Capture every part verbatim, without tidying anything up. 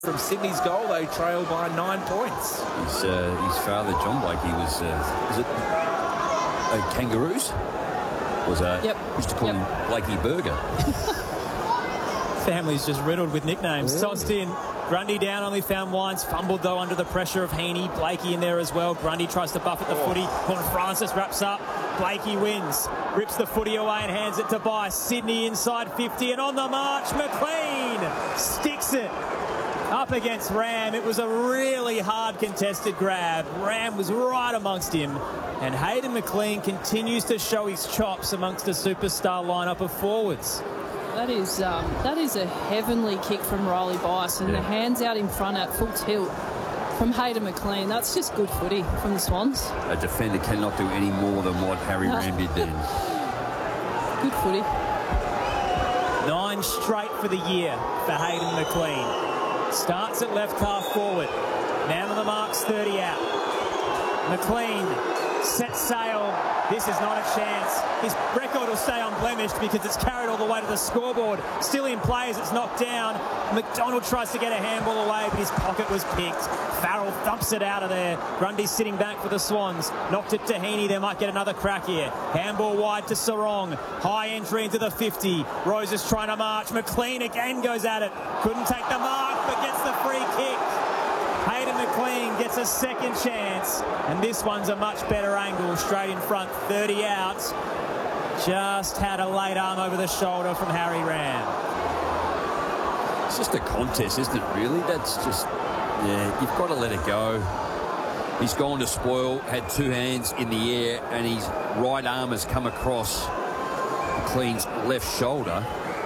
From Sydney's goal, they trail by nine points. His, uh, his father, John Blakey, was, uh, was it uh, Kangaroos? Was uh, yep. used to call yep. him Blakey Burger. Family's just riddled with nicknames. Yeah. Tossed in. Grundy down, only found Wines. Fumbled, though, under the pressure of Heaney. Blakey in there as well. Grundy tries to buff at the oh. footy. Horn Francis wraps up. Blakey wins. Rips the footy away and hands it to Bice. Sydney inside fifty. And on the march, McLean sticks it up against Ram. It was a really hard contested grab. Ram was right amongst him. And Hayden McLean continues to show his chops amongst a superstar lineup of forwards. That is um, that is a heavenly kick from Riley Bice, and yeah. the hands out in front at full tilt from Hayden McLean. That's just good footy from the Swans. A defender cannot do any more than what Harry no. Ram did then. Good footy. Nine straight for the year for Hayden McLean. Starts at left half forward. Man on the marks, thirty out. McLean sets sail. This is not a chance. His record will stay unblemished because it's carried all the way to the scoreboard. Still in play as it's knocked down. McDonald tries to get a handball away, but his pocket was picked. Farrell thumps it out of there. Grundy's sitting back for the Swans. Knocked it to Heaney. They might get another crack here. Handball wide to Sarong. High entry into the fifty. Rose is trying to march. McLean again goes at it. Couldn't take the mark, but gets the free kick. Hayden McLean gets a second chance, and this one's a much better angle, straight in front, thirty out. Just had a late arm over the shoulder from Harry Ram. It's just a contest, isn't it, really? That's just, yeah, you've got to let it go. He's gone to spoil, had two hands in the air, and his right arm has come across McLean's left shoulder.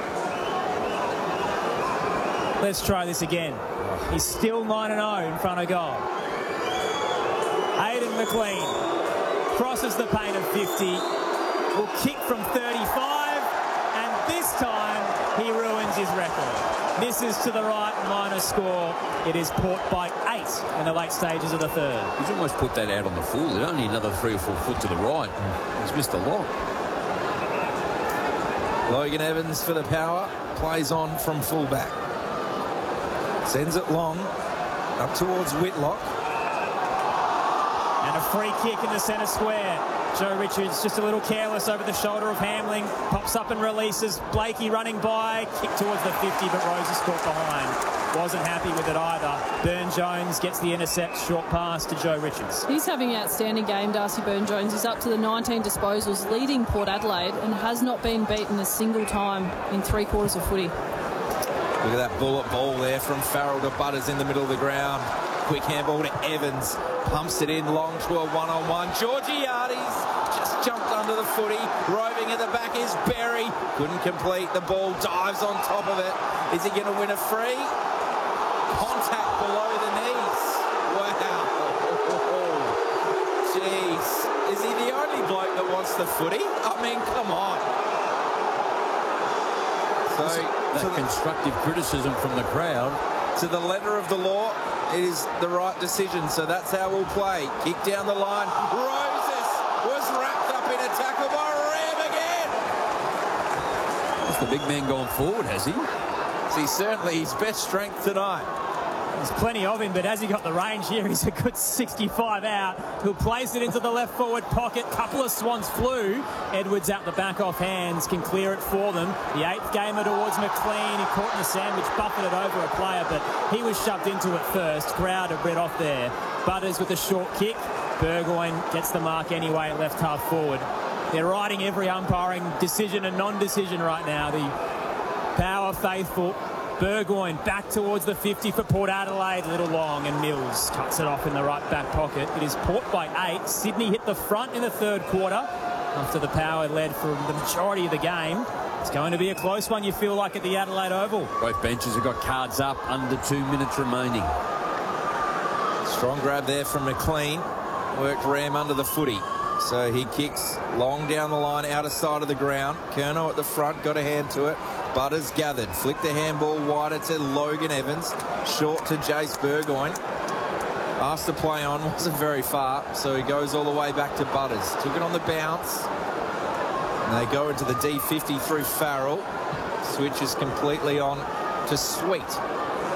Let's try this again. He's still nine and oh in front of goal. Hayden McLean crosses the paint of fifty. Will kick from thirty-five. And this time, he ruins his record. Misses to the right, minor score. It is Port by eight in the late stages of the third. He's almost put that out on the full. There's only another three or four foot to the right. He's missed a lot. Logan Evans for the Power. Plays on from fullback. Sends it long, up towards Whitlock. And a free kick in the centre square. Joe Richards just a little careless over the shoulder of Hamling. Pops up and releases. Blakey running by. Kick towards the fifty, but Rose is caught behind. Wasn't happy with it either. Burn-Jones gets the intercept. Short pass to Joe Richards. He's having an outstanding game, Darcy Burn-Jones. He's up to the nineteen disposals, leading Port Adelaide, and has not been beaten a single time in three quarters of footy. Look at that bullet ball there from Farrell to Butters in the middle of the ground. Quick handball to Evans. Pumps it in long to a one-on-one. Georgiades just jumped under the footy. Roving at the back is Berry. Couldn't complete. The ball dives on top of it. Is he going to win a free? Contact below the knees. Wow. Jeez. Is he the only bloke that wants the footy? I mean, come on. So, that constructive criticism from the crowd. To the letter of the law, it is the right decision. So that's how we'll play. Kick down the line. Roses was wrapped up in a tackle by Ram again. That's the big man going forward, has he? He's certainly his best strength tonight. There's plenty of him, but has he got the range here? He's a good sixty-five out. He'll place it into the left forward pocket. Couple of Swans flew. Edwards out the back off hands, can clear it for them. The eighth gamer towards McLean. He caught in the sandwich, buffeted it over a player, but he was shoved into it first. Crowd a bit off there. Butters with a short kick. Burgoyne gets the mark anyway at left half forward. They're riding every umpiring decision and non-decision right now. The Power faithful. Burgoyne back towards the fifty for Port Adelaide. Little long, and Mills cuts it off in the right back pocket. It is Port by eight. Sydney hit the front in the third quarter after the Power led for the majority of the game. It's going to be a close one, you feel like, at the Adelaide Oval. Both benches have got cards up, under two minutes remaining. Strong grab there from McLean. Worked Ram under the footy. So he kicks long down the line, outer side of the ground. Curnow at the front, got a hand to it. Butters gathered, flicked the handball wider to Logan Evans, short to Jace Burgoyne. Asked to play on, wasn't very far, so he goes all the way back to Butters. Took it on the bounce. And they go into the D fifty through Farrell. Switches completely on to Sweet.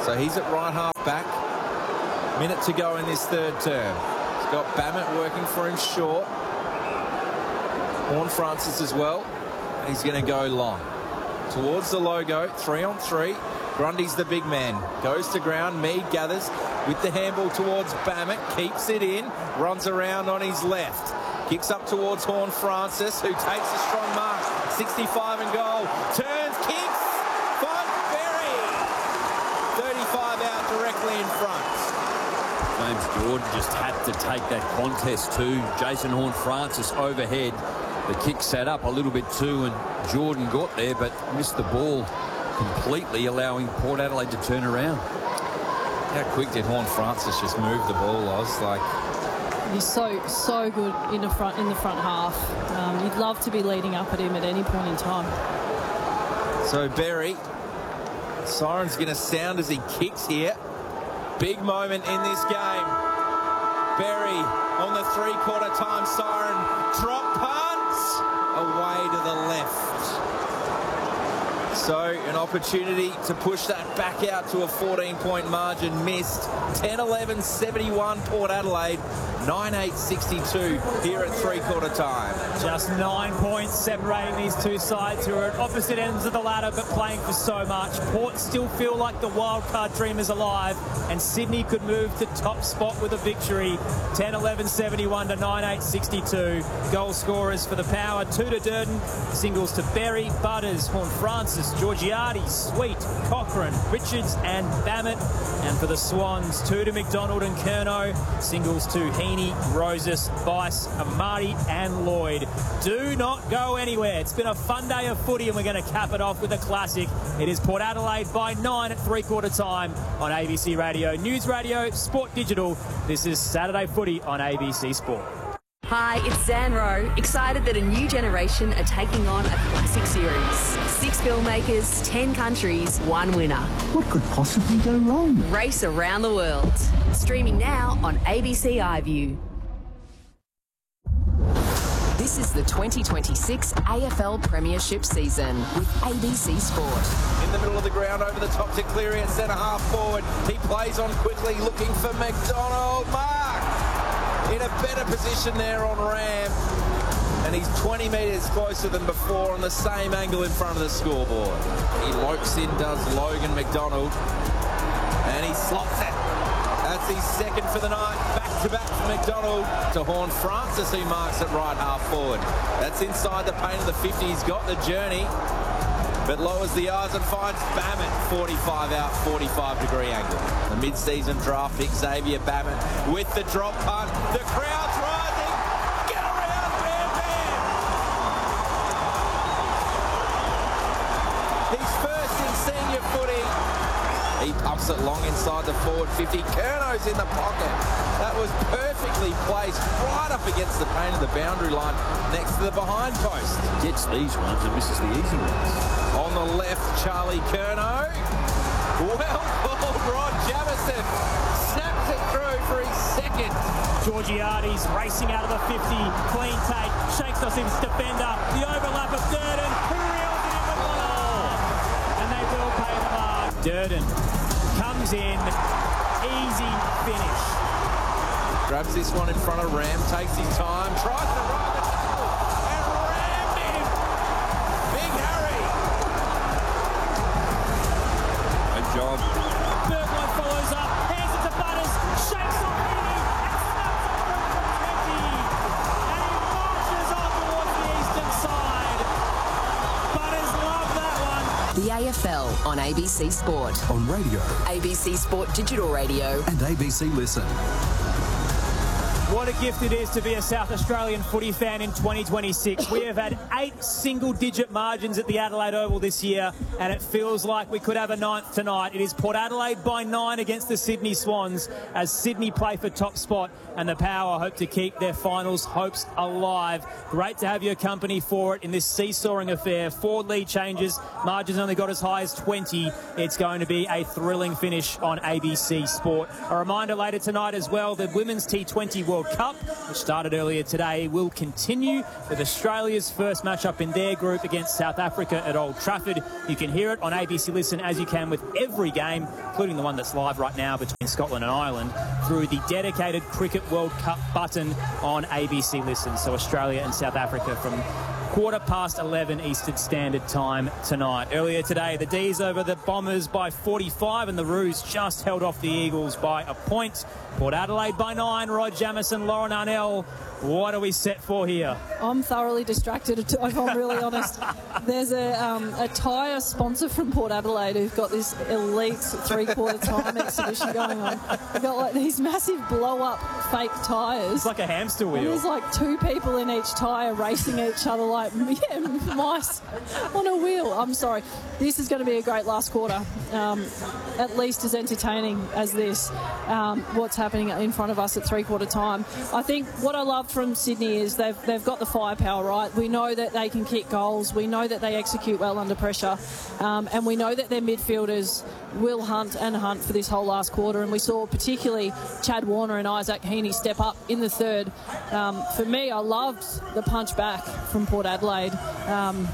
So he's at right half back. Minute to go in this third term. He's got Bammett working for him short. Horne-Francis as well. And he's going to go long. Towards the logo, three on three. Grundy's the big man. Goes to ground. Mead gathers with the handball towards Bammett. Keeps it in. Runs around on his left. Kicks up towards Horne-Francis, who takes a strong mark. sixty-five and goal. Turns, kicks. Finds Berry. thirty-five out directly in front. James Jordan just had to take that contest too. Jason Horne-Francis overhead. The kick sat up a little bit too, and Jordan got there, but missed the ball completely, allowing Port Adelaide to turn around. How quick did Horne-Francis just move the ball? I was like... He's so, so good in the front in the front half. Um, you'd love to be leading up at him at any point in time. So Berry, siren's going to sound as he kicks here. Big moment in this game. Berry on the three-quarter time siren. Drop punt away to the left. So an opportunity to push that back out to a fourteen-point margin. Missed. ten eleven seventy-one Port Adelaide. nine eight sixty-two here at three-quarter time. Just nine points separating these two sides who are at opposite ends of the ladder but playing for so much. Port still feel like the wildcard dream is alive, and Sydney could move to top spot with a victory. ten eleven seventy-one to nine eight sixty-two. Goal scorers for the Power, two to Durden. Singles to Berry, Butters, Horne-Francis, Georgiades, Sweet, Cochrane, Richards and Bammett. And for the Swans, two to McDonald and Curnow. Singles to Heaney, Roses, Bice, Amati and Lloyd. Do not go anywhere. It's been a fun day of footy, and we're going to cap it off with a classic. It is Port Adelaide by nine at three-quarter time on A B C Radio, News Radio, Sport Digital. This is Saturday Footy on A B C Sport. Hi, it's Zan Rowe. Excited that a new generation are taking on a classic series. Six filmmakers, ten countries, one winner. What could possibly go wrong? Race around the world. Streaming now on A B C iView. This is the twenty twenty-six A F L Premiership season with A B C Sport. In the middle of the ground, over the top to Cleary at centre half forward. He plays on quickly, looking for McDonald. Mark in a better position there on Ram. And he's twenty metres closer than before on the same angle in front of the scoreboard. He lopes in, does Logan McDonald. And he slots it. That's his second for the night. Back to back for McDonald to Horne-Francis, who marks it right half forward. That's inside the paint of the fifty. He's got the journey, but lowers the yards and finds Bammett, forty-five out, forty-five degree angle. The mid-season draft pick, Xavier Bammett, with the drop punt. The crowd's rising. Get around, Bam Bam. He's first in senior footy. He pumps it long inside the forward fifty. Curnow's in the pocket. That was perfectly placed right up against the paint of the boundary line next to the behind post. Gets these ones and misses the easy ones. On the left, Charlie Curnow. Well called, Rod Jamison. Snaps it through for his second. Georgiades racing out of the fifty. Clean take. Shakes off his defender. The overlap of Durden. Who reels it in with one arm. And they will pay the mark. Durden comes in. Easy finish. Grabs this one in front of Ram. Takes his time. Tries to ride the tackle. And rammed him. Big Harry. Good job. Berglund follows up. Hands it to Butters. Shakes off Heaney. And snaps it through for twenty. And he marches on towards the eastern side. Butters loved that one. The A F L on A B C Sport. On radio A B C Sport Digital Radio. and A B C Listen. What a gift it is to be a South Australian footy fan in twenty twenty-six. We have had eight single-digit margins at the Adelaide Oval this year, and it feels like we could have a ninth tonight. It is Port Adelaide by nine against the Sydney Swans as Sydney play for top spot, and the Power hope to keep their finals hopes alive. Great to have your company for it in this seesawing affair. Four lead changes. Margins only got as high as twenty. It's going to be a thrilling finish on A B C Sport. A reminder later tonight as well, the Women's T twenty World World Cup, which started earlier today, will continue with Australia's first matchup in their group against South Africa at Old Trafford. You can hear it on A B C Listen, as you can with every game, including the one that's live right now between Scotland and Ireland, through the dedicated Cricket World Cup button on A B C Listen. So Australia and South Africa from quarter past eleven Eastern Standard Time tonight. Earlier today, the D's over the Bombers by forty-five, and the Roos just held off the Eagles by a point. Port Adelaide by nine. Rod Jamieson, Lauren Arnell. What are we set for here? I'm thoroughly distracted, if I'm really honest. There's a, um, a tyre sponsor from Port Adelaide who've got this elite three-quarter time exhibition going on. They've got like these massive blow-up fake tyres. It's like a hamster wheel. And there's like two people in each tyre racing each other like yeah, mice on a wheel. I'm sorry. This is going to be a great last quarter. Um, at least as entertaining as this, um, what's happening in front of us at three-quarter time. I think what I love from Sydney is they've they've got the firepower, right? We know that they can kick goals. We know that they execute well under pressure, um, and we know that their midfielders will hunt and hunt for this whole last quarter. And we saw particularly Chad Warner and Isaac Heaney step up in the third. Um, for me, I loved the punch back from Port Adelaide. Um,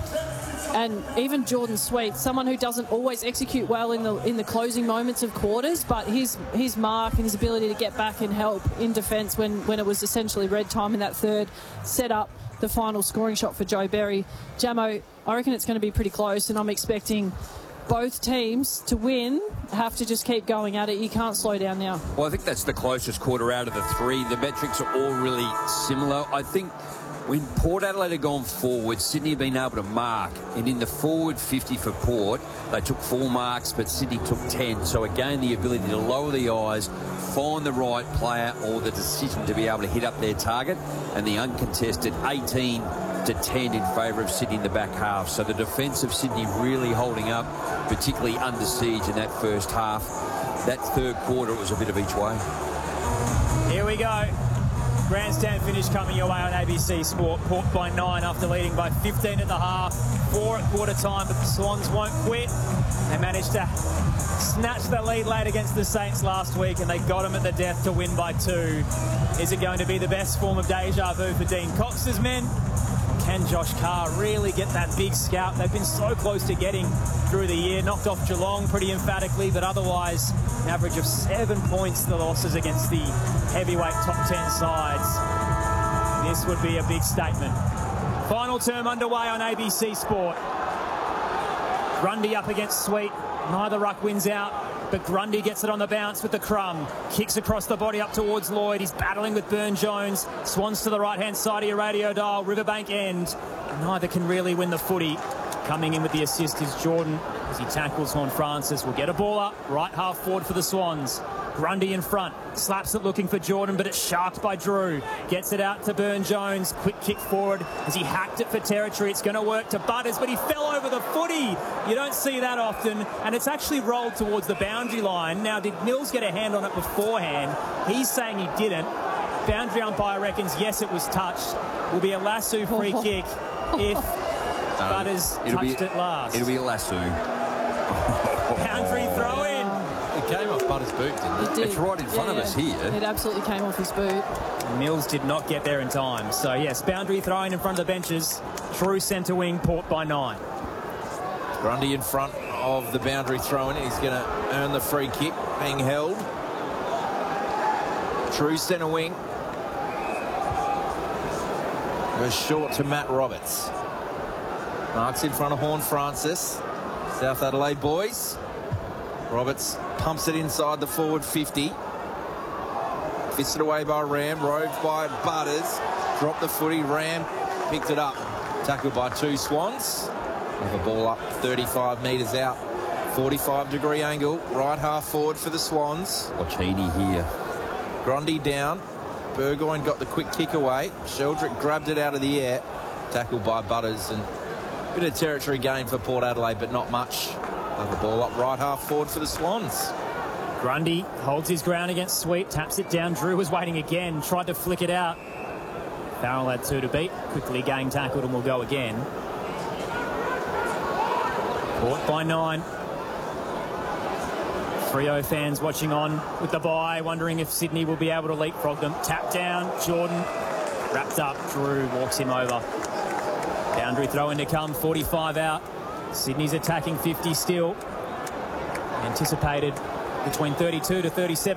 And even Jordan Sweet, someone who doesn't always execute well in the in the closing moments of quarters, but his his mark and his ability to get back and help in defence when, when it was essentially red time in that third, set up the final scoring shot for Joe Berry. Jamo, I reckon it's going to be pretty close, and I'm expecting both teams to win have to just keep going at it. You can't slow down now. Well, I think that's the closest quarter out of the three. The metrics are all really similar. I think when Port Adelaide had gone forward, Sydney had been able to mark, and in the forward fifty for Port, they took four marks, but Sydney took ten. So again, the ability to lower the eyes, find the right player, or the decision to be able to hit up their target, and the uncontested eighteen to ten in favour of Sydney in the back half. So the defence of Sydney really holding up, particularly under siege in that first half. That third quarter, it was a bit of each way. Here we go. Grandstand finish coming your way on A B C Sport. Port by nine after leading by fifteen at the half. Four at quarter time, but the Swans won't quit. They managed to snatch the lead late against the Saints last week, and they got them at the death to win by two. Is it going to be the best form of deja vu for Dean Cox's men? Can Josh Carr really get that big scout they've been so close to getting through the year? Knocked off Geelong pretty emphatically, but otherwise an average of seven points the losses against the heavyweight top ten sides. This would be a big statement. Final term underway on A B C Sport. Grundy up against Sweet. Neither ruck wins out, but Grundy gets it on the bounce with the crumb. Kicks across the body up towards Lloyd. He's battling with Burne-Jones. Swans to the right-hand side of your radio dial. Riverbank end. Neither can really win the footy. Coming in with the assist is Jordan as he tackles Horne-Francis. Will get a ball up. Right half forward for the Swans. Grundy in front. Slaps it looking for Jordan, but it's sharked by Drew. Gets it out to Burne-Jones. Quick kick forward as he hacked it for territory. It's going to work to Butters, but he fell over the footy. You don't see that often, and it's actually rolled towards the boundary line. Now, did Mills get a hand on it beforehand? He's saying he didn't. Boundary umpire reckons, yes, it was touched. Will be a lasso free kick if No, Butters touched be, it last. It'll be a lasso. Boundary throw in. It came off Butters' boot, didn't it? It did. It's right in front yeah, of us here. It absolutely came off his boot. Mills did not get there in time. So, yes, boundary throwing in front of the benches. True centre wing, Port by nine. Grundy in front of the boundary throw-in. He's going to earn the free kick, being held. True centre wing. Goes short to Matt Roberts. Marks in front of Horne-Francis. South Adelaide boys. Roberts pumps it inside the forward fifty. Fisted away by Ram. Roved by Butters. Dropped the footy. Ram picked it up. Tackled by two Swans. Have a ball up thirty-five metres out. forty-five degree angle. Right half forward for the Swans. Watch Heaney here. Grundy down. Burgoyne got the quick kick away. Sheldrick grabbed it out of the air. Tackled by Butters. And a bit of territory gain for Port Adelaide, but not much. Have a ball up right half forward for the Swans. Grundy holds his ground against Sweet. Taps it down. Drew was waiting again. Tried to flick it out. Farrell had two to beat. Quickly gang tackled and will go again. Port by nine. Freo fans watching on with the bye, wondering if Sydney will be able to leapfrog them. Tap down, Jordan wrapped up. Drew walks him over. Boundary throw in to come, forty-five out. Sydney's attacking fifty still. Anticipated between thirty-two to thirty-seven.